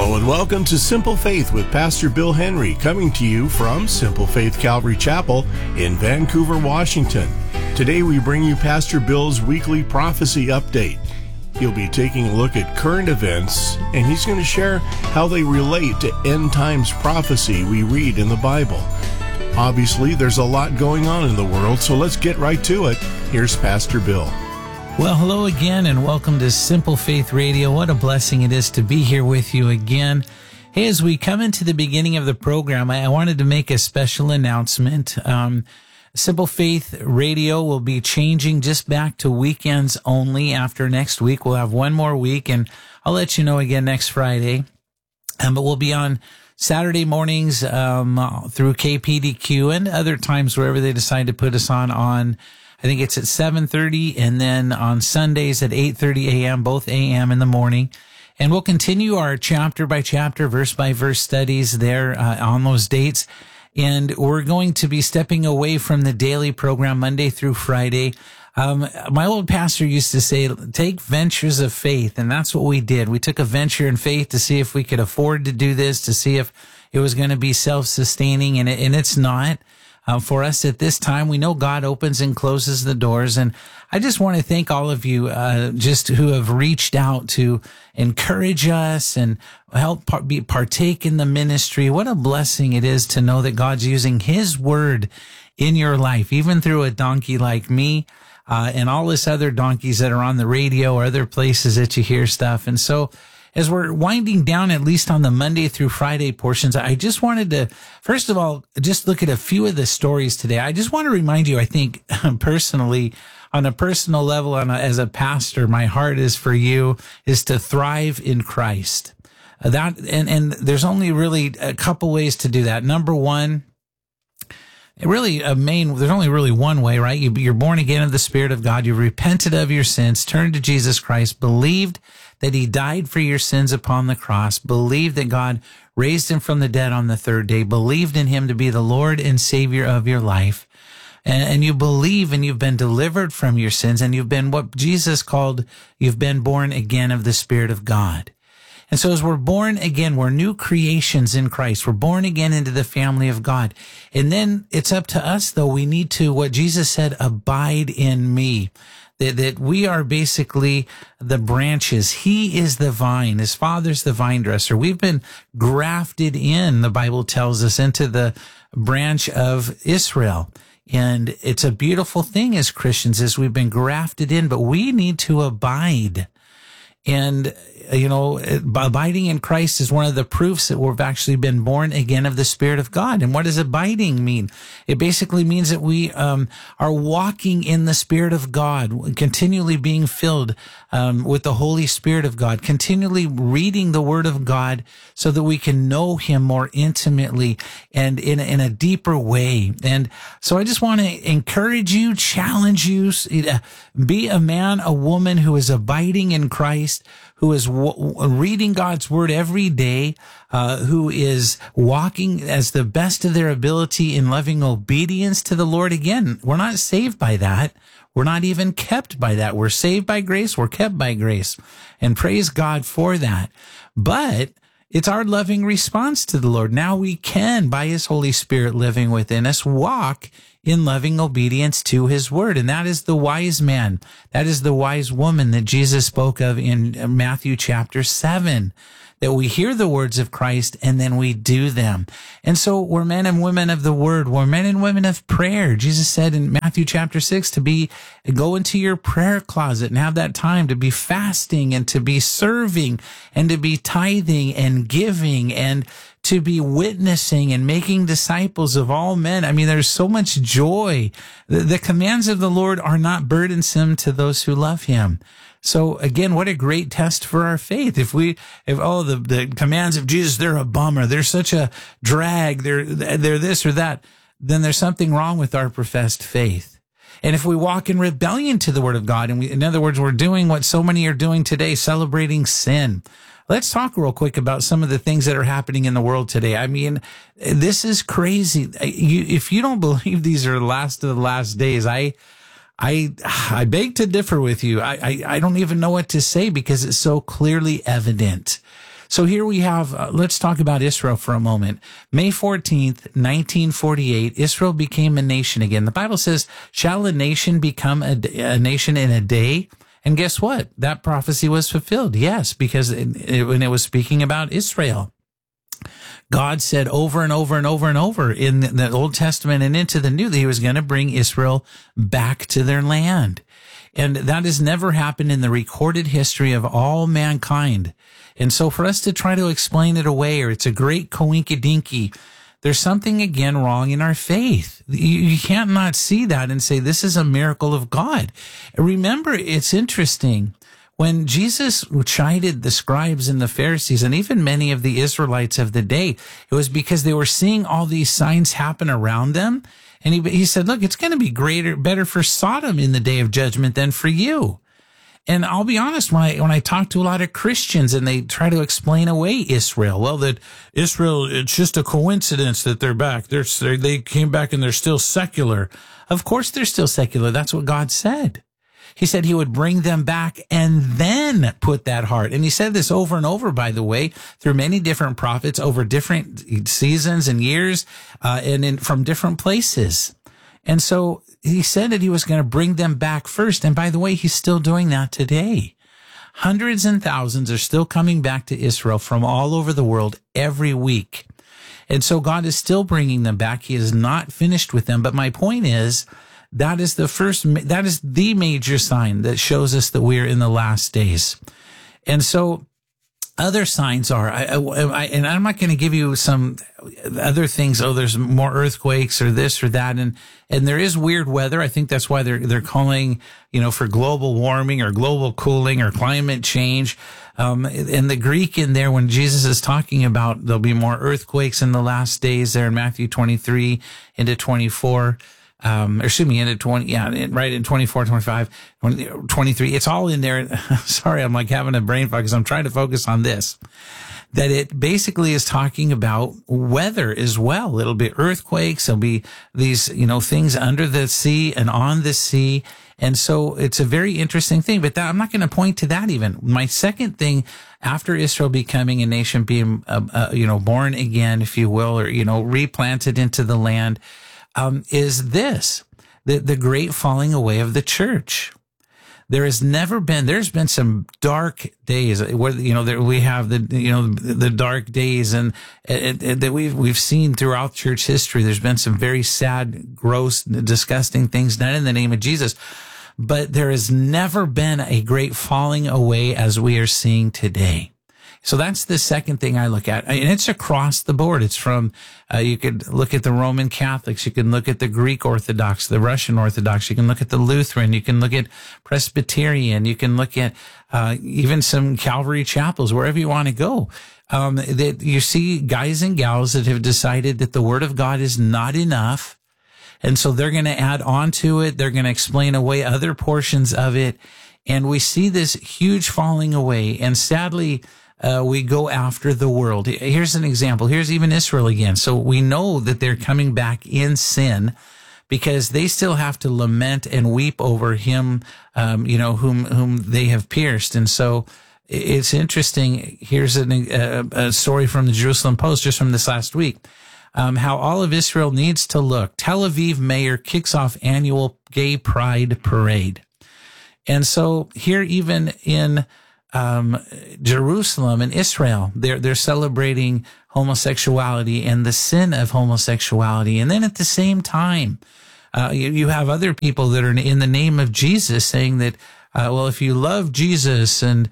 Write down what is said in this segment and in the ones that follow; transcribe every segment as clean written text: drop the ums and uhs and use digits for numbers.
Hello and welcome to Simple Faith with Pastor Bill Henry, coming to you from Simple Faith Calvary Chapel in Vancouver, Washington. Today we bring you Pastor Bill's weekly prophecy update. He'll be taking a look at current events, and he's going to share how they relate to end times prophecy we read in the Bible. Obviously, there's a lot going on in the world, so let's get right to it. Here's Pastor Bill. Well, hello again, and welcome to Simple Faith Radio. What a blessing it is to be here with you again. Hey, as we come into the beginning of the program, I wanted to make a special announcement. Simple Faith Radio will be changing just back to weekends only after next week. We'll have one more week, and I'll let you know again next Friday. But we'll be on Saturday mornings through KPDQ and other times wherever they decide to put us on. I think it's at 7:30, and then on Sundays at 8:30 a.m., both a.m. in the morning. And we'll continue our chapter by chapter, verse by verse studies there on those dates. And we're going to be stepping away from the daily program Monday through Friday. My old pastor used to say, take ventures of faith. And that's what we did. We took a venture in faith to see if we could afford to do this, to see if it was going to be self-sustaining. And it's not. For us at this time, we know God opens and closes the doors. And I just want to thank all of you just who have reached out to encourage us and help partake in the ministry. What a blessing it is to know that God's using His word in your life, even through a donkey like me and all this other donkeys that are on the radio or other places that you hear stuff. And so as we're winding down, at least on the Monday through Friday portions, I just wanted to, first of all, just look at a few of the stories today. I just want to remind you, I think personally, on a personal level, as a pastor, my heart is for you, is to thrive in Christ. And there's only really a couple ways to do that. Number one, there's only really one way, right? You're born again of the Spirit of God. You've repented of your sins, turned to Jesus Christ, believed that He died for your sins upon the cross, believed that God raised Him from the dead on the third day, believed in Him to be the Lord and Savior of your life. And you believe and you've been delivered from your sins, and you've been what Jesus called, you've been born again of the Spirit of God. And so as we're born again, we're new creations in Christ. We're born again into the family of God. And then it's up to us, though. We need to, what Jesus said, abide in me. That we are basically the branches. He is the vine. His Father's the vine dresser. We've been grafted in, the Bible tells us, into the branch of Israel. And it's a beautiful thing as Christians, as we've been grafted in, but we need to abide. And, abiding in Christ is one of the proofs that we've actually been born again of the Spirit of God. And what does abiding mean? It basically means that we are walking in the Spirit of God, continually being filled with the Holy Spirit of God, continually reading the Word of God so that we can know Him more intimately and in a deeper way. And so I just want to encourage you, challenge you, be a man, a woman who is abiding in Christ, who is reading God's word every day, who is walking as the best of their ability in loving obedience to the Lord. Again, we're not saved by that. We're not even kept by that. We're saved by grace. We're kept by grace. And praise God for that. But it's our loving response to the Lord. Now we can, by His Holy Spirit living within us, walk in loving obedience to His word. And that is the wise man. That is the wise woman that Jesus spoke of in Matthew chapter 7, that we hear the words of Christ and then we do them. And so we're men and women of the word. We're men and women of prayer. Jesus said in Matthew chapter 6 to go into your prayer closet and have that time to be fasting and to be serving and to be tithing and giving and to be witnessing and making disciples of all men. I mean, there's so much joy. The commands of the Lord are not burdensome to those who love Him. So again, what a great test for our faith. If the commands of Jesus, they're a bummer, they're such a drag, they're this or that, then there's something wrong with our professed faith. And if we walk in rebellion to the Word of God, and in other words, we're doing what so many are doing today, celebrating sin. Let's talk real quick about some of the things that are happening in the world today. I mean, this is crazy. If you don't believe these are the last of the last days, I beg to differ with you. I don't even know what to say because it's so clearly evident. So here we have, let's talk about Israel for a moment. May 14th, 1948, Israel became a nation again. The Bible says, shall a nation become a nation in a day? And guess what? That prophecy was fulfilled. Yes, because when it was speaking about Israel, God said over and over and over and over in the Old Testament and into the New that he was going to bring Israel back to their land. And that has never happened in the recorded history of all mankind. And so for us to try to explain it away, or it's a great coinkydinky, there's something again wrong in our faith. You can't not see that and say this is a miracle of God. Remember, it's interesting. When Jesus chided the scribes and the Pharisees and even many of the Israelites of the day, it was because they were seeing all these signs happen around them. And he said, look, it's going to be better for Sodom in the day of judgment than for you. And I'll be honest, when I talk to a lot of Christians and they try to explain away Israel, well, that Israel, it's just a coincidence that they're back. They came back and they're still secular. Of course they're still secular. That's what God said. He said he would bring them back and then put that heart. And he said this over and over, by the way, through many different prophets over different seasons and years, from different places. And so he said that he was going to bring them back first. And by the way, he's still doing that today. Hundreds and thousands are still coming back to Israel from all over the world every week. And so God is still bringing them back. He is not finished with them. But my point is, that is the major sign that shows us that we are in the last days. And so other signs are, and I'm not going to give you some other things. Oh, there's more earthquakes or this or that. And there is weird weather. I think that's why they're calling, for global warming or global cooling or climate change. And the Greek in there, when Jesus is talking about there'll be more earthquakes in the last days there in Matthew 23 into 24, into 20, right in 24, 25, 23. It's all in there. Sorry, I'm like having a brain fog because I'm trying to focus on this. That it basically is talking about weather as well. It'll be earthquakes. There'll be these, things under the sea and on the sea. And so it's a very interesting thing, but I'm not going to point to that even. My second thing after Israel becoming a nation, being, born again, if you will, or, replanted into the land, is this, the great falling away of the church. There's been some dark days where, we have the dark days and that we've seen throughout church history. There's been some very sad, gross, disgusting things done in the name of Jesus. But there has never been a great falling away as we are seeing today. So that's the second thing I look at. And it's across the board. It's from, you could look at the Roman Catholics. You can look at the Greek Orthodox, the Russian Orthodox. You can look at the Lutheran. You can look at Presbyterian. You can look at, even some Calvary chapels, wherever you want to go. That you see guys and gals that have decided that the Word of God is not enough. And so they're going to add on to it. They're going to explain away other portions of it. And we see this huge falling away. And sadly, we go after the world. Here's an example. Here's even Israel again. So we know that they're coming back in sin because they still have to lament and weep over him, whom they have pierced. And so it's interesting. Here's a story from the Jerusalem Post just from this last week. How all of Israel needs to look. Tel Aviv mayor kicks off annual gay pride parade. And so here, even in Jerusalem and Israel, they're celebrating homosexuality and the sin of homosexuality. And then at the same time, you have other people that are in the name of Jesus saying that, if you love Jesus and,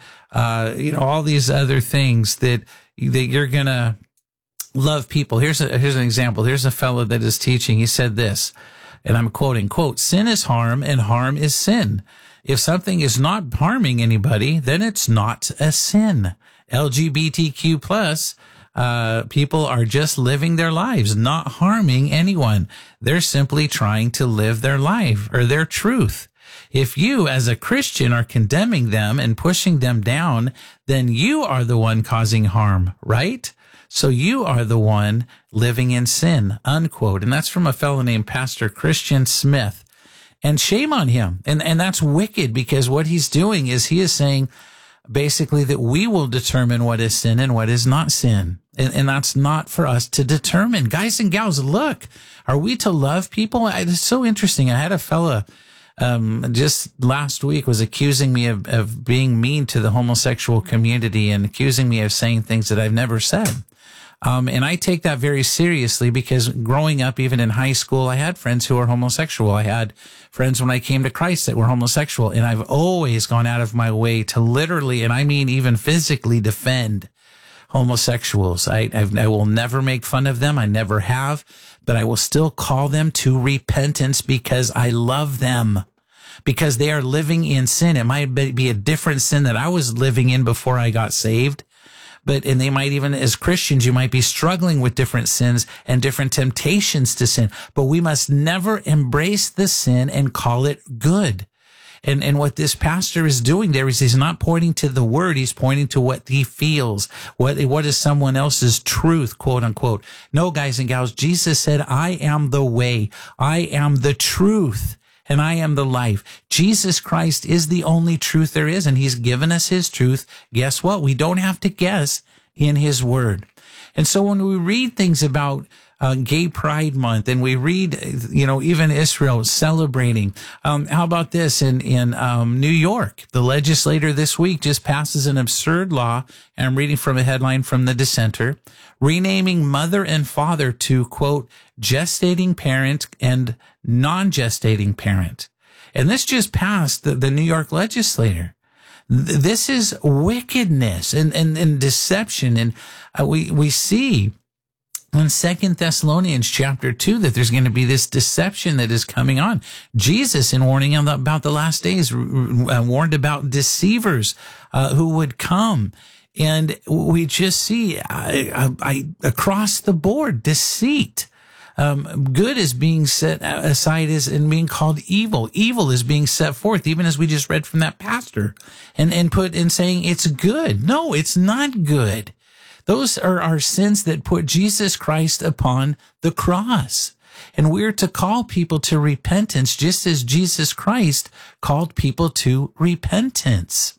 all these other things that you're going to love people. Here's an example. Here's a fellow that is teaching. He said this, and I'm quoting, quote, "Sin is harm and harm is sin. If something is not harming anybody, then it's not a sin. LGBTQ plus people are just living their lives, not harming anyone. They're simply trying to live their life or their truth. If you, as a Christian, are condemning them and pushing them down, then you are the one causing harm, right? So you are the one living in sin," unquote. And that's from a fellow named Pastor Christian Smith. And shame on him. And that's wicked because what he's doing is he is saying, basically that we will determine what is sin and what is not sin. And that's not for us to determine. Guys and gals, look, are we to love people? It's so interesting. I had a fella just last week was accusing me of being mean to the homosexual community and accusing me of saying things that I've never said. And I take that very seriously because growing up, even in high school, I had friends who were homosexual. I had friends when I came to Christ that were homosexual. And I've always gone out of my way to literally, and I mean even physically, defend homosexuals. I will never make fun of them. I never have, but I will still call them to repentance because I love them, because they are living in sin. It might be a different sin that I was living in before I got saved. And they might even, as Christians, you might be struggling with different sins and different temptations to sin. But we must never embrace the sin and call it good. And what this pastor is doing there is he's not pointing to the word. He's pointing to what he feels. What is someone else's truth, quote unquote. No, guys and gals, Jesus said, I am the way. I am the truth. And I am the life. Jesus Christ is the only truth there is, and he's given us his truth. Guess what? We don't have to guess in his word. And so when we read things about Gay Pride Month, and we read, even Israel celebrating, how about this in New York? The legislator this week just passes an absurd law, and I'm reading from a headline from the Dissenter, renaming mother and father to, quote, gestating parent and non-gestating parent. And this just passed the New York legislator. This is wickedness and deception. And we see in 2 Thessalonians chapter 2 that there's going to be this deception that is coming on. Jesus, in warning about the last days, warned about deceivers who would come. And we just see across the board deceit. Good is being set aside and being called evil. Evil is being set forth, even as we just read from that pastor, and put in saying it's good. No, it's not good. Those are our sins that put Jesus Christ upon the cross. And we're to call people to repentance just as Jesus Christ called people to repentance.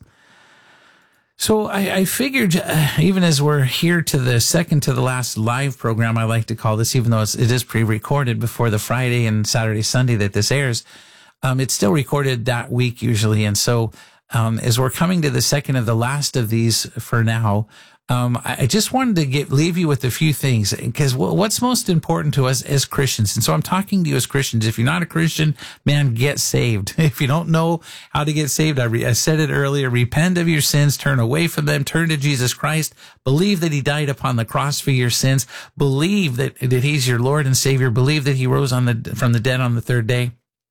So I figured, even as we're here to the second to the last live program, I like to call this, even though it is pre-recorded before the Friday and Saturday, Sunday that this airs, it's still recorded that week usually. And so as we're coming to the second of the last of these for now, I just wanted to leave you with a few things, because what's most important to us as Christians. And so I'm talking to you as Christians. If you're not a Christian, man, get saved. If you don't know how to get saved, I said it earlier, repent of your sins, turn away from them, turn to Jesus Christ, believe that he died upon the cross for your sins, believe that he's your Lord and Savior, believe that he rose from the dead on the third day,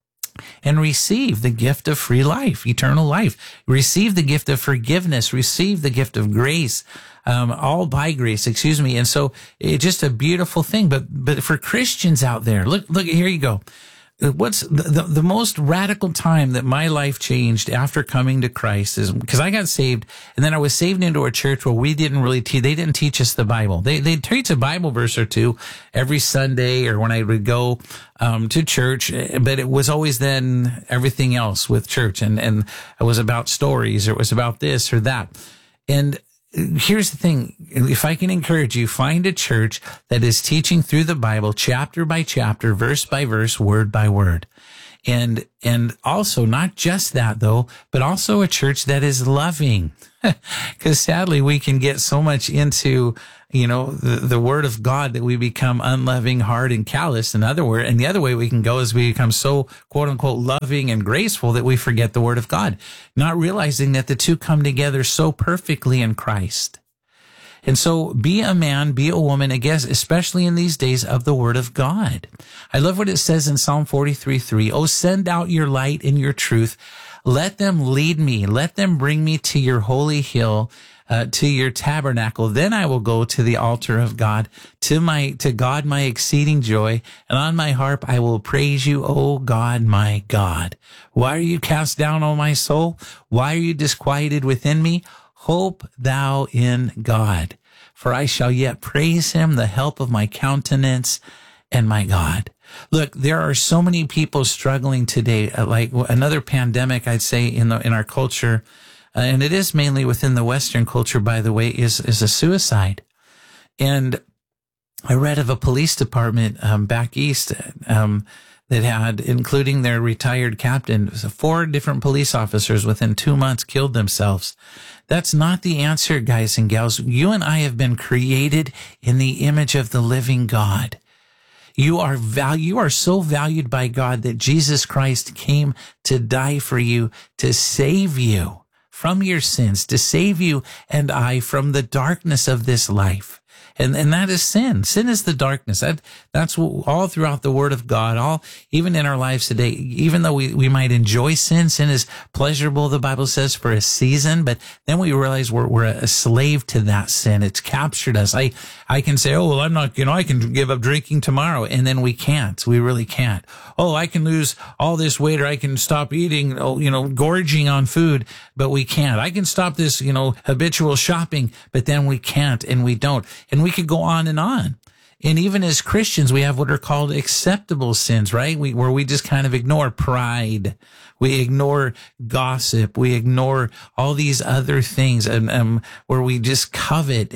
and receive the gift of free life, eternal life. Receive the gift of forgiveness, receive the gift of grace, all by grace, And so it's just a beautiful thing. But for Christians out there, look, here you go. What's the most radical time that my life changed after coming to Christ is because I got saved, and then I was saved into a church where we didn't really they didn't teach us the Bible. They teach a Bible verse or two every Sunday or when I would go to church, but it was always then everything else with church, and it was about stories, or it was about this or that. And here's the thing. If I can encourage you, find a church that is teaching through the Bible, chapter by chapter, verse by verse, word by word. And also not just that though, but also a church that is loving. Because sadly we can get so much into, the word of God that we become unloving, hard, and callous. And the other way we can go is we become so quote unquote loving and graceful that we forget the word of God, not realizing that the two come together so perfectly in Christ. And so be a man, be a woman, I guess, especially in these days, of the word of God. I love what it says in Psalm 43:3. Oh, send out your light and your truth. Let them lead me. Let them bring me to your holy hill, to your tabernacle. Then I will go to the altar of God, to God, my exceeding joy. And on my harp, I will praise you, O God, my God. Why are you cast down, O my soul? Why are you disquieted within me? Hope thou in God, for I shall yet praise him, the help of my countenance and my God. Look, there are so many people struggling today, like another pandemic, I'd say, in our culture, and it is mainly within the Western culture, by the way, is a suicide. And I read of a police department back east that had, including their retired captain, 4 different police officers within 2 months killed themselves. That's not the answer, guys and gals. You and I have been created in the image of the living God. You are so valued by God that Jesus Christ came to die for you, to save you from your sins, to save you and I from the darkness of this life. And that is sin. Sin is the darkness. That's all throughout the Word of God, even in our lives today. Even though we might enjoy sin is pleasurable, the Bible says, for a season, but then we realize we're a slave to that sin. It's captured us. I can say, oh, well, I'm not, I can give up drinking tomorrow. And then we can't. We really can't. Oh, I can lose all this weight, or I can stop eating, gorging on food, but we can't. I can stop this, habitual shopping, but then we can't, and we don't. And we could go on and on. And even as Christians, we have what are called acceptable sins, right? Where we just kind of ignore pride. We ignore gossip. We ignore all these other things, where we just covet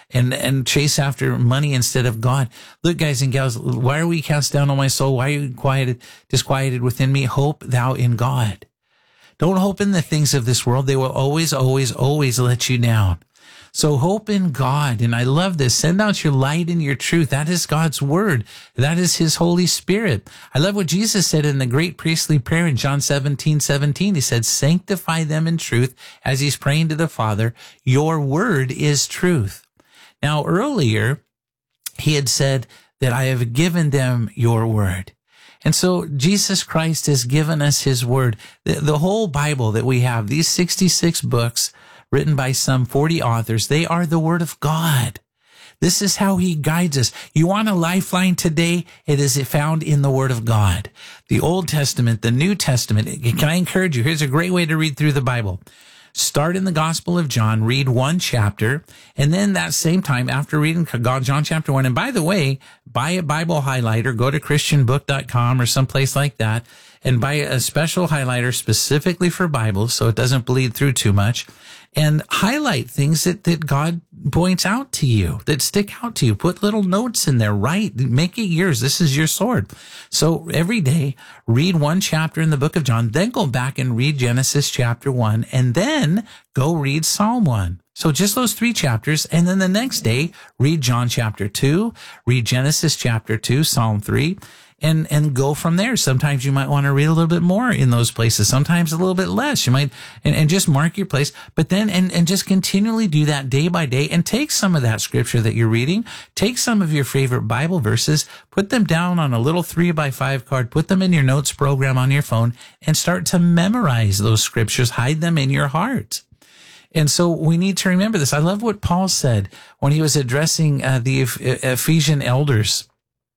and chase after money instead of God. Look, guys and gals, why are we cast down on my soul? Why are you disquieted within me? Hope thou in God. Don't hope in the things of this world. They will always, always, always let you down. So hope in God. And I love this. Send out your light and your truth. That is God's word. That is his Holy Spirit. I love what Jesus said in the great priestly prayer in John 17:17. He said, sanctify them in truth, as he's praying to the Father. Your word is truth. Now, earlier, he had said that I have given them your word. And so Jesus Christ has given us his word. The whole Bible that we have, these 66 books, written by some 40 authors, they are the Word of God. This is how he guides us. You want a lifeline today? It is found in the Word of God. The Old Testament, the New Testament. Can I encourage you? Here's a great way to read through the Bible. Start in the Gospel of John, read 1 chapter, and then that same time, after reading John chapter 1, and by the way, buy a Bible highlighter, go to christianbook.com or someplace like that, and buy a special highlighter specifically for Bibles so it doesn't bleed through too much, and highlight things that God points out to you, that stick out to you. Put little notes in there, make it yours. This is your sword. So every day, read 1 chapter in the book of John, then go back and read Genesis chapter 1, and then go read Psalm 1. So just those 3 chapters, and then the next day, read John chapter 2, read Genesis chapter 2, Psalm 3, and go from there. Sometimes you might want to read a little bit more in those places. Sometimes a little bit less. You might, and just mark your place, but then, and just continually do that day by day, and take some of that scripture that you're reading, take some of your favorite Bible verses, put them down on a little 3x5 card, put them in your notes program on your phone, and start to memorize those scriptures, hide them in your heart. And so we need to remember this. I love what Paul said when he was addressing the Ephesian elders.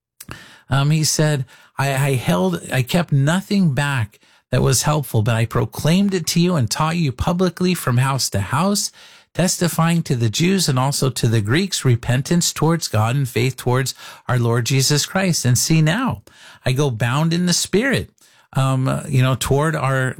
He said, I kept nothing back that was helpful, but I proclaimed it to you and taught you publicly from house to house, testifying to the Jews and also to the Greeks repentance towards God and faith towards our Lord Jesus Christ. And see now, I go bound in the Spirit, toward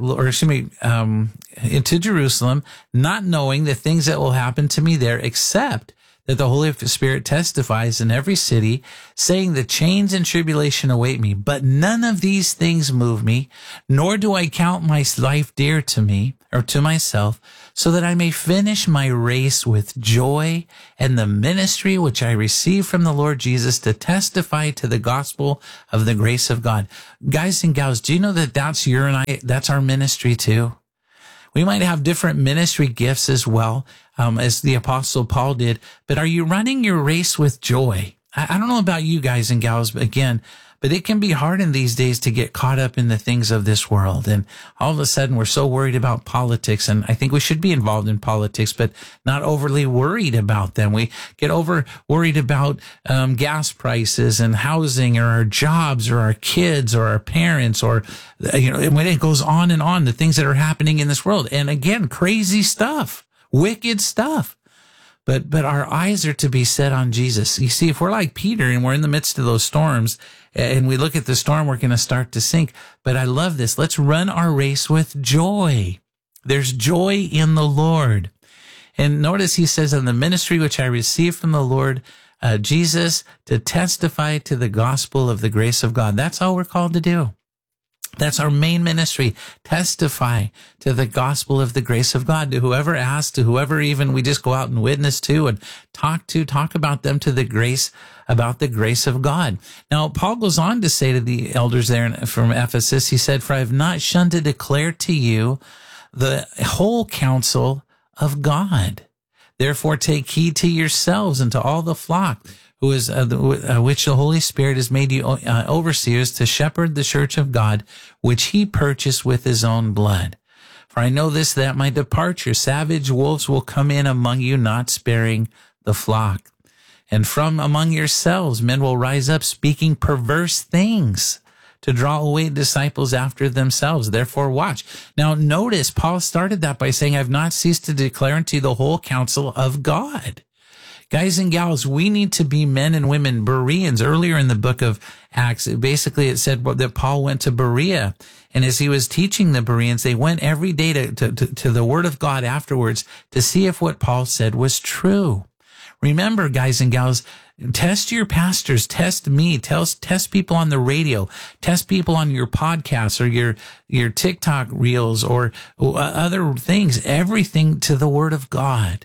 into Jerusalem, not knowing the things that will happen to me there, except that the Holy Spirit testifies in every city, saying that chains and tribulation await me. But none of these things move me, nor do I count my life dear to me or to myself, so that I may finish my race with joy and the ministry which I received from the Lord Jesus to testify to the gospel of the grace of God. Guys and gals, do you know that that's our ministry too? We might have different ministry gifts as well, as the Apostle Paul did, but are you running your race with joy? I don't know about you guys and gals, but it can be hard in these days to get caught up in the things of this world. And all of a sudden we're so worried about politics, and I think we should be involved in politics, but not overly worried about them. We get worried about gas prices and housing, or our jobs, or our kids, or our parents, or, when it goes on and on, the things that are happening in this world. And again, crazy stuff, wicked stuff. But our eyes are to be set on Jesus. You see, if we're like Peter and we're in the midst of those storms and we look at the storm, we're going to start to sink. But I love this. Let's run our race with joy. There's joy in the Lord. And notice he says, in the ministry which I received from the Lord Jesus, to testify to the gospel of the grace of God. That's all we're called to do. That's our main ministry. Testify to the gospel of the grace of God, to whoever asks, to whoever even we just go out and witness to and talk about them to the grace, about the grace of God. Now, Paul goes on to say to the elders there from Ephesus, he said, for I have not shunned to declare to you the whole counsel of God. Therefore, take heed to yourselves and to all the flock who is which the Holy Spirit has made you overseers to shepherd the church of God, which he purchased with his own blood. For I know this, that at my departure savage wolves will come in among you, not sparing the flock. And from among yourselves men will rise up speaking perverse things to draw away disciples after themselves. Therefore watch. Now notice, Paul started that by saying, I've not ceased to declare unto you the whole counsel of God. Guys and gals, we need to be men and women, Bereans. Earlier in the book of Acts, basically it said that Paul went to Berea. And as he was teaching the Bereans, they went every day to the word of God afterwards to see if what Paul said was true. Remember, guys and gals, test your pastors, test me, test people on the radio, test people on your podcasts or your TikTok reels or other things, everything to the word of God.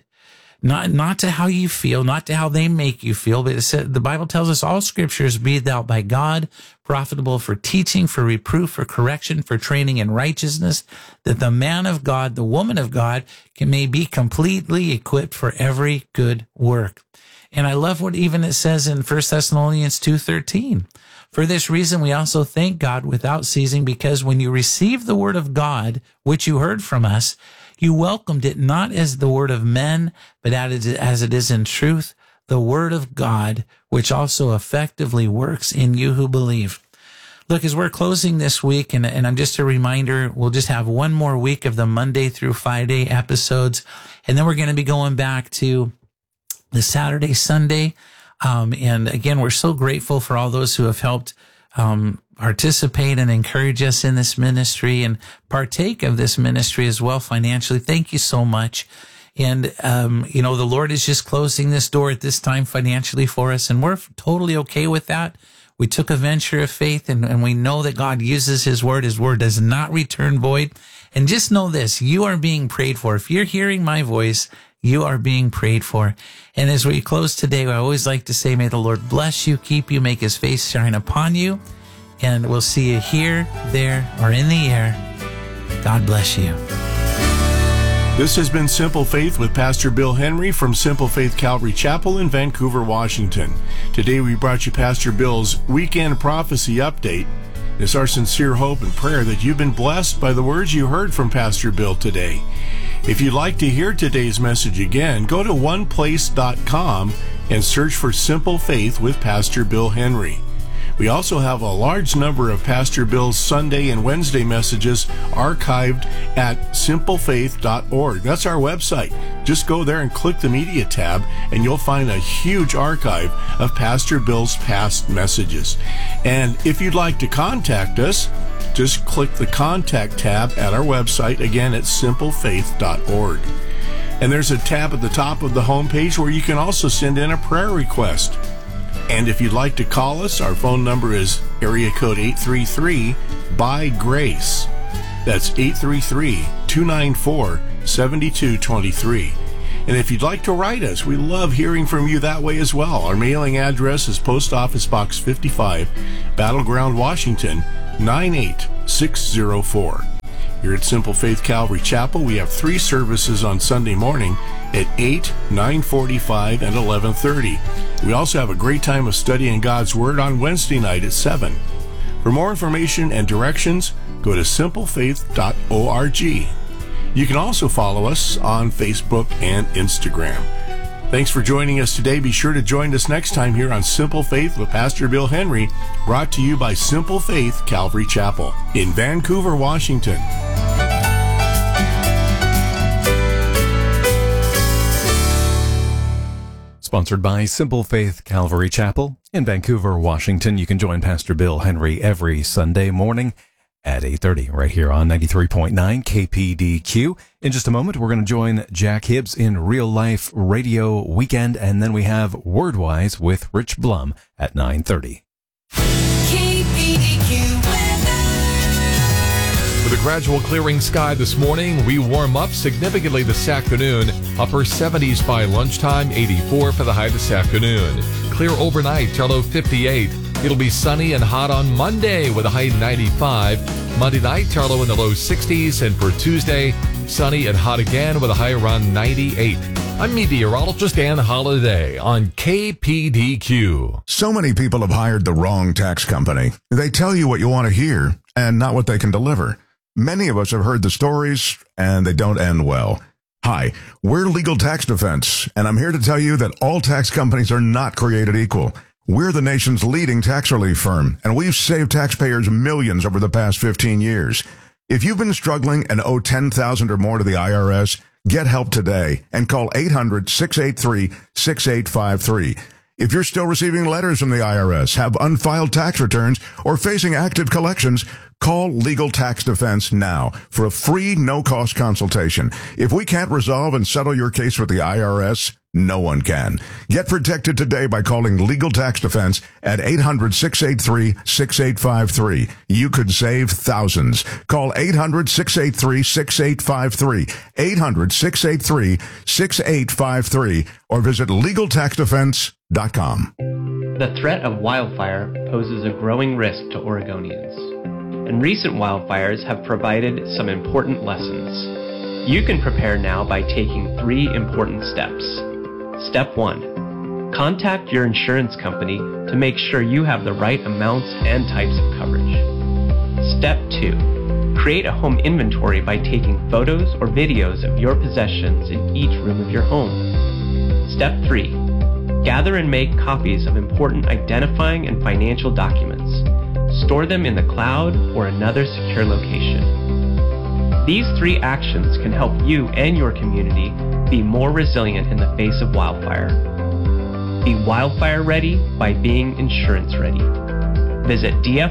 Not to how you feel, not to how they make you feel, but it said, the Bible tells us all scripture is breathed out by God, profitable for teaching, for reproof, for correction, for training in righteousness, that the man of God, the woman of God may be completely equipped for every good work. And I love what even it says in 1 Thessalonians 2:13. For this reason, we also thank God without ceasing, because when you received the word of God, which you heard from us, you welcomed it not as the word of men, but as it is in truth, the word of God, which also effectively works in you who believe. Look, as we're closing this week, and I'm just a reminder, we'll just have one more week of the Monday through Friday episodes, and then we're going to be going back to the Saturday, Sunday. And again, we're so grateful for all those who have helped participate and encourage us in this ministry and partake of this ministry as well financially. Thank you so much. And, the Lord is just closing this door at this time financially for us, and we're totally okay with that. We took a venture of faith, and we know that God uses his word. His word does not return void. And just know this, you are being prayed for. If you're hearing my voice, you are being prayed for. And as we close today, I always like to say, may the Lord bless you, keep you, make his face shine upon you. And we'll see you here, there, or in the air. God bless you. This has been Simple Faith with Pastor Bill Henry from Simple Faith Calvary Chapel in Vancouver, Washington. Today we brought you Pastor Bill's Weekend Prophecy Update. It's our sincere hope and prayer that you've been blessed by the words you heard from Pastor Bill today. If you'd like to hear today's message again, go to oneplace.com and search for Simple Faith with Pastor Bill Henry. We also have a large number of Pastor Bill's Sunday and Wednesday messages archived at simplefaith.org. That's our website. Just go there and click the media tab, and you'll find a huge archive of Pastor Bill's past messages. And if you'd like to contact us, just click the contact tab at our website, again at simplefaith.org. And there's a tab at the top of the homepage where you can also send in a prayer request. And if you'd like to call us, our phone number is area code 833-BY-GRACE. That's 833-294-7223. And if you'd like to write us, we love hearing from you that way as well. Our mailing address is Post Office Box 55, Battleground, Washington, 98604. Here at Simple Faith Calvary Chapel, we have 3 services on Sunday morning at 8, 9:45, and 11:30. We also have a great time of studying God's Word on Wednesday night at 7. For more information and directions, go to simplefaith.org. You can also follow us on Facebook and Instagram. Thanks for joining us today. Be sure to join us next time here on Simple Faith with Pastor Bill Henry, brought to you by Simple Faith Calvary Chapel in Vancouver, Washington. Sponsored by Simple Faith Calvary Chapel in Vancouver, Washington. You can join Pastor Bill Henry every Sunday morning at 8:30 right here on 93.9 KPDQ. In just a moment, we're going to join Jack Hibbs in Real Life Radio Weekend, and then we have Wordwise with Rich Blum at 9:30. With a gradual clearing sky this morning, we warm up significantly this afternoon. Upper 70s by lunchtime, 84 for the high this afternoon. Clear overnight, low 58. It'll be sunny and hot on Monday with a high 95. Monday night, low in the low 60s. And for Tuesday, sunny and hot again with a high around 98. I'm meteorologist Dan Holliday on KPDQ. So many people have hired the wrong tax company. They tell you what you want to hear and not what they can deliver. Many of us have heard the stories, and they don't end well. Hi, we're Legal Tax Defense, and I'm here to tell you that all tax companies are not created equal. We're the nation's leading tax relief firm, and we've saved taxpayers millions over the past 15 years. If you've been struggling and owe $10,000 or more to the IRS, get help today and call 800-683-6853. If you're still receiving letters from the IRS, have unfiled tax returns, or facing active collections, call Legal Tax Defense now for a free, no-cost consultation. If we can't resolve and settle your case with the IRS, no one can. Get protected today by calling Legal Tax Defense at 800-683-6853. You could save thousands. Call 800-683-6853, 800-683-6853, or visit LegalTaxDefense.com. The threat of wildfire poses a growing risk to Oregonians, and recent wildfires have provided some important lessons. You can prepare now by taking 3 important steps. Step 1. Contact your insurance company to make sure you have the right amounts and types of coverage. Step 2. Create a home inventory by taking photos or videos of your possessions in each room of your home. Step 3. Gather and make copies of important identifying and financial documents. Store them in the cloud or another secure location. These 3 actions can help you and your community be more resilient in the face of wildfire. Be wildfire ready by being insurance ready. Visit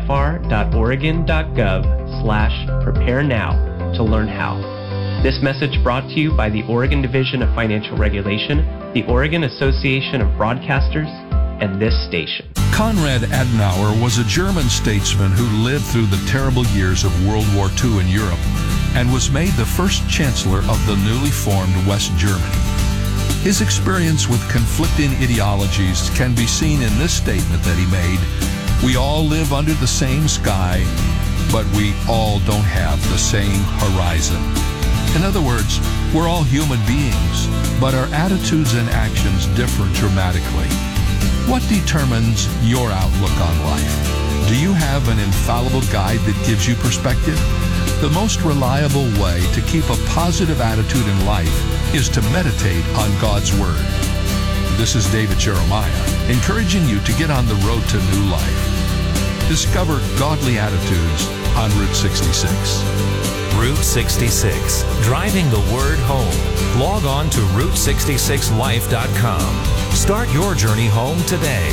dfr.oregon.gov/prepare now to learn how. This message brought to you by the Oregon Division of Financial Regulation, the Oregon Association of Broadcasters, and this station. Konrad Adenauer was a German statesman who lived through the terrible years of World War II in Europe and was made the first chancellor of the newly formed West Germany. His experience with conflicting ideologies can be seen in this statement that he made: "We all live under the same sky, but we all don't have the same horizon." In other words, we're all human beings, but our attitudes and actions differ dramatically. What determines your outlook on life? Do you have an infallible guide that gives you perspective? The most reliable way to keep a positive attitude in life is to meditate on God's Word. This is David Jeremiah, encouraging you to get on the road to new life. Discover godly attitudes on Route 66. Route 66, driving the word home. Log on to Route66Life.com. Start your journey home today.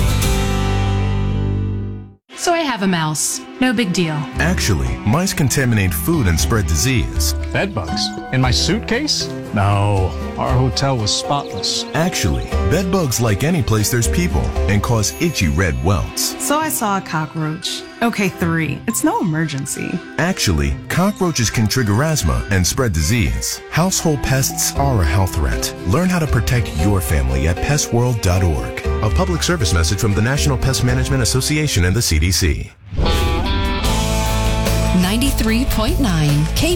So I have a mouse. No big deal. Actually, mice contaminate food and spread disease. Bed bugs? In my suitcase? No, our hotel was spotless. Actually, bed bugs like any place there's people and cause itchy red welts. So I saw a cockroach. Okay, 3. It's no emergency. Actually, cockroaches can trigger asthma and spread disease. Household pests are a health threat. Learn how to protect your family at pestworld.org. A public service message from the National Pest Management Association and the CDC. 93.9 K